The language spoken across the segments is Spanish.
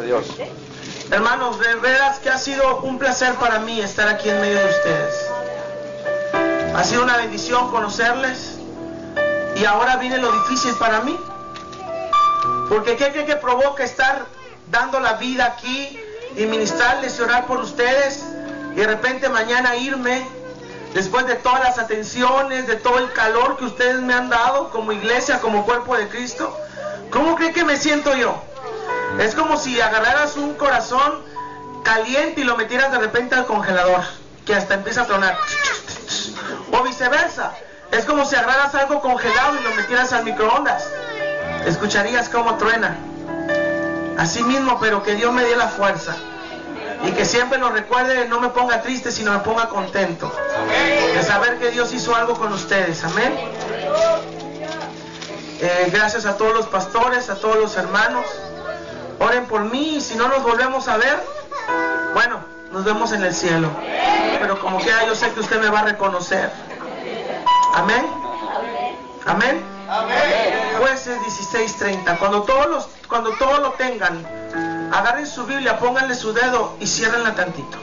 Dios. Hermanos, de veras que ha sido un placer para mí estar aquí en medio de ustedes. Ha sido una bendición conocerles. Y ahora viene lo difícil para mí. Porque ¿qué cree que provoca estar dando la vida aquí y ministrarles y orar por ustedes? Y de repente mañana irme, después de todas las atenciones, de todo el calor que ustedes me han dado como iglesia, como cuerpo de Cristo. ¿Cómo cree que me siento yo? Es como si agarraras un corazón caliente y lo metieras de repente al congelador, que hasta empieza a tronar. O viceversa. Es como si agarraras algo congelado y lo metieras al microondas. Escucharías cómo truena. Así mismo, pero que Dios me dé la fuerza. Y que siempre lo recuerde, no me ponga triste, sino me ponga contento. De saber que Dios hizo algo con ustedes. Amén. Gracias a todos los pastores, a todos los hermanos. Oren por mí y si no nos volvemos a ver, bueno, nos vemos en el cielo. Pero como quiera, yo sé que usted me va a reconocer. Amén. Amén. Jueces 16:30. Cuando todos lo tengan, agarren su Biblia, pónganle su dedo y ciérrenla tantito.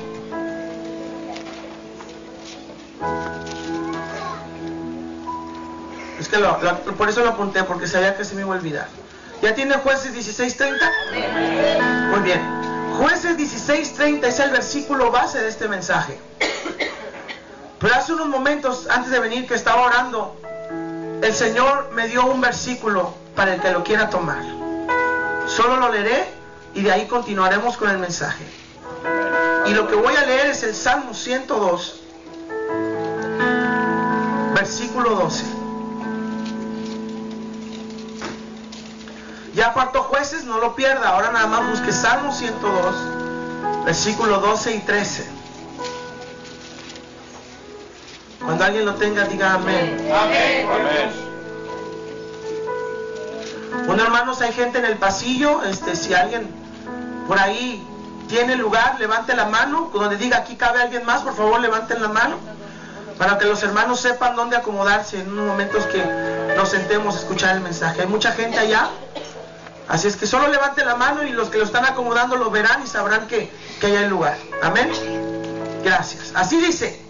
Es que por eso lo apunté, porque sabía que se me iba a olvidar. ¿Ya tiene Jueces 16:30? Muy bien. Jueces 16:30 es el versículo base de este mensaje. Pero hace unos momentos, antes de venir, que estaba orando, el Señor me dio un versículo para el que lo quiera tomar. Solo lo leeré y de ahí continuaremos con el mensaje. Y lo que voy a leer es el Salmo 102, versículo 12. Ya cuarto Jueces, no lo pierda. Ahora nada más busque Salmo 102, versículo 12 y 13. Cuando alguien lo tenga, diga amén. Amén. Amén. Bueno, hermanos, hay gente en el pasillo. Si alguien por ahí tiene lugar, levante la mano. Donde diga aquí cabe alguien más, por favor levanten la mano, para que los hermanos sepan dónde acomodarse en unos momentos que nos sentemos a escuchar el mensaje. Hay mucha gente allá, así es que solo levanten la mano y los que lo están acomodando lo verán y sabrán que hay el lugar. Amén. Gracias. Así dice: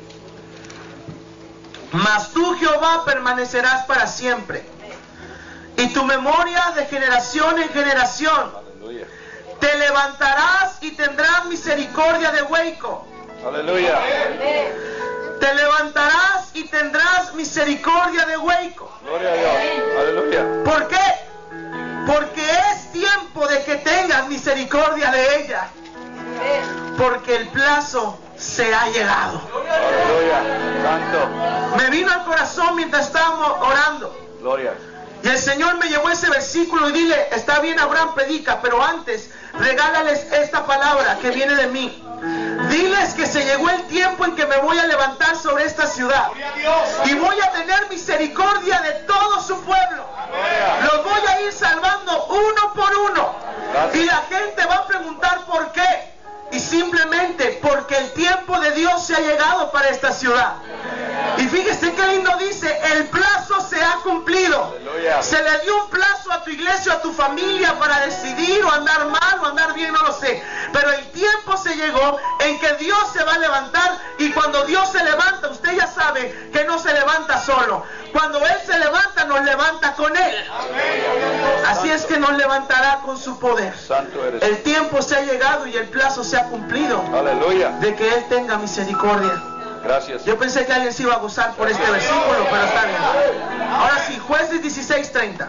mas tú, Jehová, permanecerás para siempre, y tu memoria de generación en generación. Aleluya. Te levantarás y tendrás misericordia de Hueco. Aleluya. Te levantarás y tendrás misericordia de Hueco. Gloria a Dios. Aleluya. ¿Por qué? Porque es tiempo de que tengas misericordia de ella. Porque el plazo se ha llegado. Aleluya. Santo. Me vino al corazón mientras estábamos orando. Gloria. Y el Señor me llevó ese versículo y dile: está bien, Abraham, predica, pero antes regálales esta palabra que viene de mí. Diles que se llegó el tiempo en que me voy a levantar sobre esta ciudad y voy a tener misericordia de todo su pueblo. Los voy a ir salvando uno por uno. Y la gente va a preguntar por qué. Y simplemente porque el tiempo de Dios se ha llegado para esta ciudad. Y fíjese qué lindo dice: el plazo se ha cumplido. Aleluya. Se le dio un plazo a tu iglesia, a tu familia, para decidir o andar mal o andar bien, no lo sé. Pero el tiempo se llegó en que Dios se va a levantar. Y cuando Dios se levanta, usted ya sabe que no se levanta solo. Cuando Él se levanta, nos levanta con Él. Así es que nos levantará con su poder. Santo eres. El tiempo se ha llegado y el plazo se ha cumplido Aleluya. de que Él tenga misericordia. Gracias. Yo pensé que alguien se iba a gozar por este versículo, pero está bien. Ahora sí, Jueces 16:30.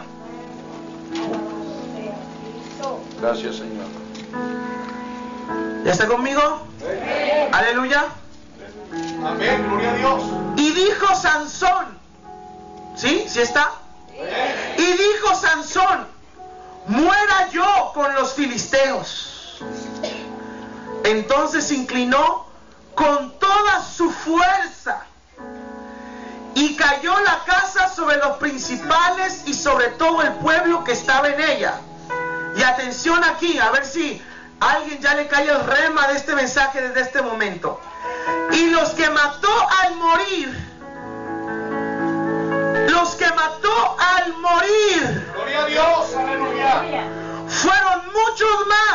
Gracias, Señor. ¿Ya está conmigo? Aleluya. Amén. Gloria a Dios. Y dijo Sansón, ¿sí? ¿Sí está? Y dijo Sansón: muera yo con los filisteos. Entonces se inclinó con toda su fuerza y cayó la casa sobre los principales y sobre todo el pueblo que estaba en ella. Y atención aquí, a ver si alguien ya le cae el rema de este mensaje desde este momento. Y los que mató al morir, gloria a Dios, aleluya, fueron muchos más